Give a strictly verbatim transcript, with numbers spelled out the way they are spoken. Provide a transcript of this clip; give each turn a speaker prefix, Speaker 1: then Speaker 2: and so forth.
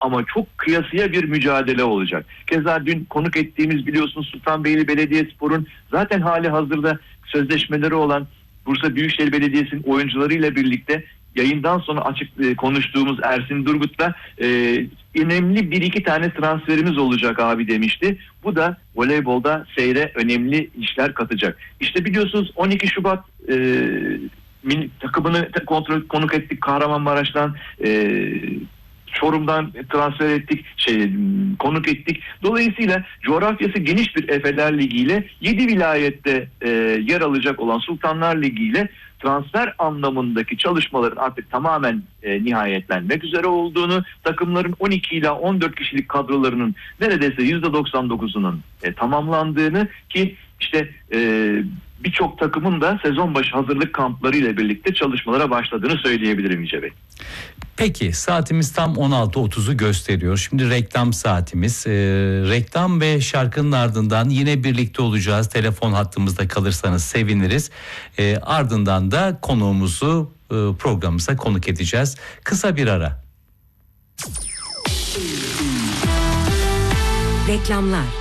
Speaker 1: ama çok kıyasıya bir mücadele olacak. Keza dün konuk ettiğimiz biliyorsunuz Sultanbeyli Belediyespor'un zaten hali hazırda sözleşmeleri olan Bursa Büyükşehir Belediyesi'nin oyuncularıyla birlikte yayından sonra açık e, konuştuğumuz Ersin Durgut'la e, önemli bir iki tane transferimiz olacak abi demişti. Bu da voleybolda seyre önemli işler katacak. İşte biliyorsunuz on iki Şubat e, milli takımını kontrol konuk ettik Kahramanmaraş'tan, e, Çorum'dan transfer ettik, şey konuk ettik. Dolayısıyla coğrafyası geniş bir Efeler Ligi ile yedi vilayette e, yer alacak olan Sultanlar Ligi ile transfer anlamındaki çalışmaların artık tamamen e, nihayetlenmek üzere olduğunu, takımların on iki ila on dört kişilik kadrolarının neredeyse yüzde doksan dokuzunun e, tamamlandığını, ki işte e, birçok takımın da sezon başı hazırlık kampları ile birlikte çalışmalara başladığını söyleyebilirim Yüce Bey.
Speaker 2: Peki, saatimiz tam on altı otuzu gösteriyor. Şimdi reklam saatimiz. Ee, reklam ve şarkının ardından yine birlikte olacağız. Telefon hattımızda kalırsanız seviniriz. Ee, ardından da konuğumuzu e, programımıza konuk edeceğiz. Kısa bir ara.
Speaker 3: Reklamlar.